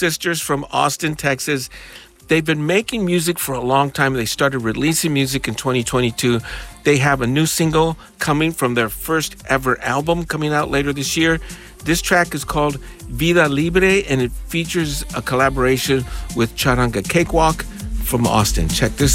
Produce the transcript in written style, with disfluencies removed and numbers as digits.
sisters from Austin, Texas. They've been making music for a long time. They started releasing music in 2022. They have a new single coming from their first ever album coming out later this year. This track is called Vida Libre, and it features a collaboration with Charanga Cakewalk from Austin. Check this